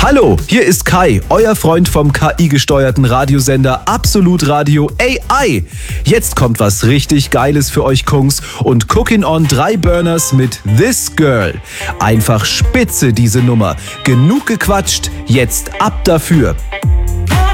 Hallo, hier ist Kai, euer Freund vom KI-gesteuerten Radiosender Absolut Radio AI. Jetzt kommt was richtig Geiles für euch Kungs und Cooking on 3 Burners mit This Girl. Einfach spitze diese Nummer. Genug gequatscht, jetzt ab dafür.